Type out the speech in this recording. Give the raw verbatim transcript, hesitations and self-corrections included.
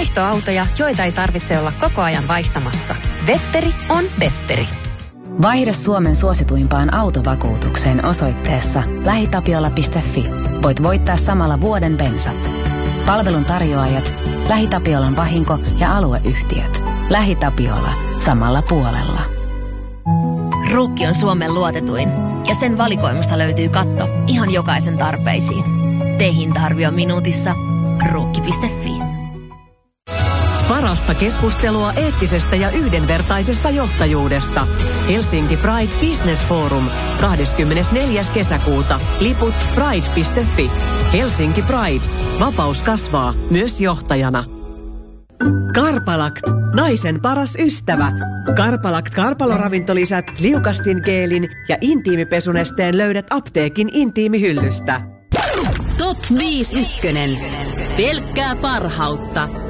Vaihtoautoja, joita ei tarvitse olla koko ajan vaihtamassa. Vetteri on Betteri. Vaihda Suomen suosituimpaan autovakuutukseen osoitteessa lähitapiola piste fi. Voit voittaa samalla vuoden bensat. Palvelun tarjoajat, LähiTapiolan vahinko- ja alueyhtiöt. LähiTapiola. Samalla puolella. Ruukki on Suomen luotetuin ja sen valikoimasta löytyy katto ihan jokaisen tarpeisiin. Tee hinta-arvio minuutissa. Ruukki piste fi. Parasta keskustelua eettisestä ja yhdenvertaisesta johtajuudesta. Helsinki Pride Business Forum. kahdeskymmenesneljäs kesäkuuta. Liput pride piste fi. Helsinki Pride. Vapaus kasvaa myös johtajana. Karpalakt. Naisen paras ystävä. Karpalakt karpaloravintolisät, liukastingeelin ja intiimipesunesteen löydät apteekin intiimihyllystä. Top viisi ykkönen. Pelkkää parhautta.